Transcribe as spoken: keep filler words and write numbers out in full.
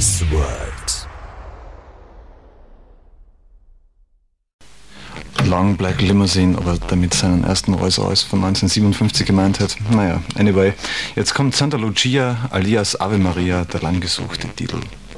this world. Long Black Limousine, aber damit seinen ersten Rolls Royce von neunzehnhundertsiebenundfünfzig gemeint hat. Naja, anyway, jetzt kommt Santa Lucia alias Ave Maria, der langgesuchte Titel.